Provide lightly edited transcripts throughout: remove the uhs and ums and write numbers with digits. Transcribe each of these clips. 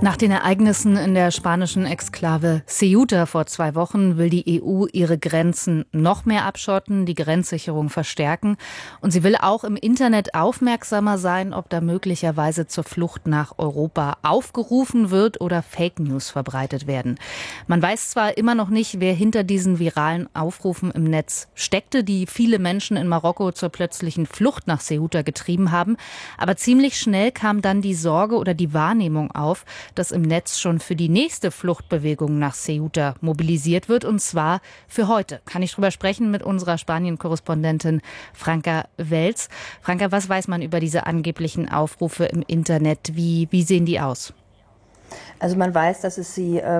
Nach den Ereignissen in der spanischen Exklave Ceuta vor 2 Wochen will die EU ihre Grenzen noch mehr abschotten, die Grenzsicherung verstärken. Und sie will auch im Internet aufmerksamer sein, ob da möglicherweise zur Flucht nach Europa aufgerufen wird oder Fake News verbreitet werden. Man weiß zwar immer noch nicht, wer hinter diesen viralen Aufrufen im Netz steckte, die viele Menschen in Marokko zur plötzlichen Flucht nach Ceuta getrieben haben. Aber ziemlich schnell kam dann die Sorge oder die Wahrnehmung auf, dass im Netz schon für die nächste Fluchtbewegung nach Ceuta mobilisiert wird, und zwar für heute. Kann ich drüber sprechen mit unserer Spanien-Korrespondentin Franca Welz. Franca, was weiß man über diese angeblichen Aufrufe im Internet? Wie sehen die aus? Also man weiß, dass es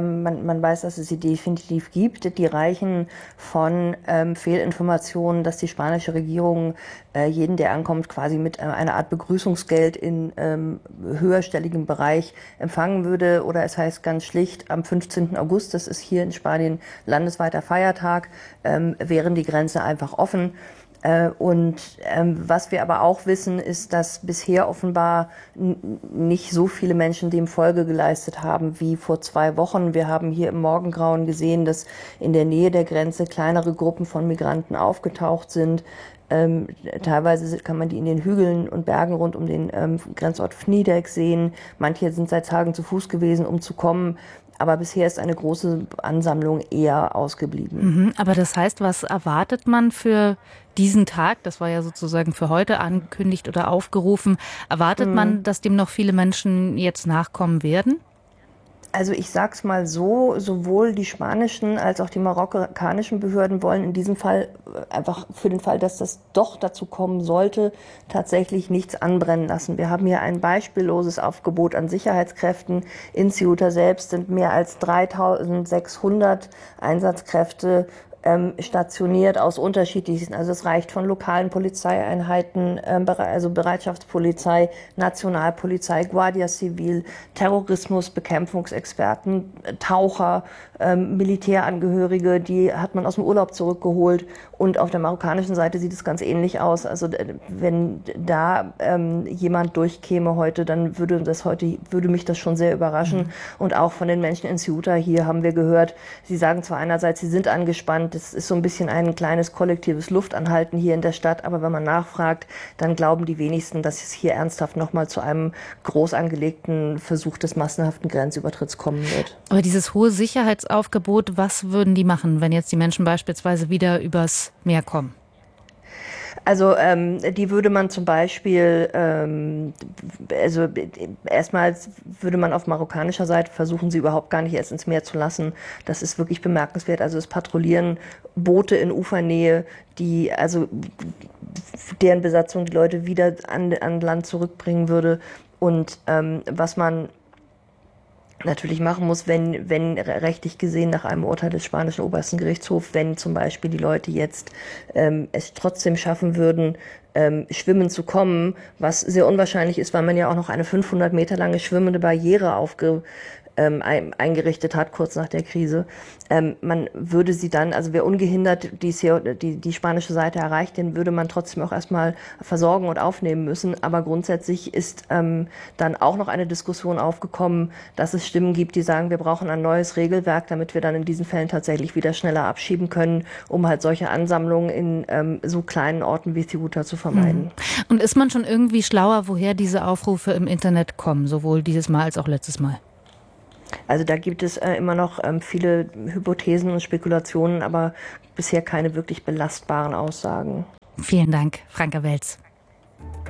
sie definitiv gibt. Die reichen von Fehlinformationen, dass die spanische Regierung jeden, der ankommt, quasi mit einer Art Begrüßungsgeld in höherstelligem Bereich empfangen würde. Oder es heißt ganz schlicht, am 15. August, das ist hier in Spanien landesweiter Feiertag, wären die Grenzen einfach offen. Was wir aber auch wissen, ist, dass bisher offenbar nicht so viele Menschen dem Folge geleistet haben wie vor 2 Wochen. Wir haben hier im Morgengrauen gesehen, dass in der Nähe der Grenze kleinere Gruppen von Migranten aufgetaucht sind. Teilweise kann man die in den Hügeln und Bergen rund um den Grenzort Fnideq sehen. Manche sind seit Tagen zu Fuß gewesen, um zu kommen. Aber bisher ist eine große Ansammlung eher ausgeblieben. Aber das heißt, was erwartet man für diesen Tag? Das war ja sozusagen für heute angekündigt oder aufgerufen. Erwartet man, dass dem noch viele Menschen jetzt nachkommen werden? Also ich sag's mal so, sowohl die spanischen als auch die marokkanischen Behörden wollen in diesem Fall einfach für den Fall, dass das doch dazu kommen sollte, tatsächlich nichts anbrennen lassen. Wir haben hier ein beispielloses Aufgebot an Sicherheitskräften. In Ceuta selbst sind mehr als 3.600 Einsatzkräfte stationiert aus unterschiedlichsten, also es reicht von lokalen Polizeieinheiten, also Bereitschaftspolizei, Nationalpolizei, Guardia Civil, Terrorismusbekämpfungsexperten, Taucher, Militärangehörige, die hat man aus dem Urlaub zurückgeholt, und auf der marokkanischen Seite sieht es ganz ähnlich aus. Also wenn da jemand durchkäme heute, dann würde mich das schon sehr überraschen. Und auch von den Menschen in Ceuta hier haben wir gehört, sie sagen zwar einerseits, sie sind angespannt, das ist so ein bisschen ein kleines kollektives Luftanhalten hier in der Stadt, aber wenn man nachfragt, dann glauben die wenigsten, dass es hier ernsthaft nochmal zu einem groß angelegten Versuch des massenhaften Grenzübertritts kommen wird. Aber dieses hohe Sicherheitsaufgebot, was würden die machen, wenn jetzt die Menschen beispielsweise wieder übers Meer kommen? Also die würde man zum Beispiel, erstmals würde man auf marokkanischer Seite versuchen, sie überhaupt gar nicht erst ins Meer zu lassen. Das ist wirklich bemerkenswert. Also es patrouillieren Boote in Ufernähe, deren Besatzung die Leute wieder an Land zurückbringen würde. Und was man natürlich machen muss, wenn rechtlich gesehen nach einem Urteil des spanischen obersten Gerichtshofs, wenn zum Beispiel die Leute jetzt es trotzdem schaffen würden, schwimmen zu kommen, was sehr unwahrscheinlich ist, weil man ja auch noch eine 500 Meter lange schwimmende Barriere eingerichtet hat, kurz nach der Krise. Man würde sie dann, also wer ungehindert die spanische Seite erreicht, den würde man trotzdem auch erstmal versorgen und aufnehmen müssen. Aber grundsätzlich ist dann auch noch eine Diskussion aufgekommen, dass es Stimmen gibt, die sagen, wir brauchen ein neues Regelwerk, damit wir dann in diesen Fällen tatsächlich wieder schneller abschieben können, um halt solche Ansammlungen in so kleinen Orten wie Ceuta zu vermeiden. Und ist man schon irgendwie schlauer, woher diese Aufrufe im Internet kommen, sowohl dieses Mal als auch letztes Mal? Also da gibt es immer noch viele Hypothesen und Spekulationen, aber bisher keine wirklich belastbaren Aussagen. Vielen Dank, Franca Welz.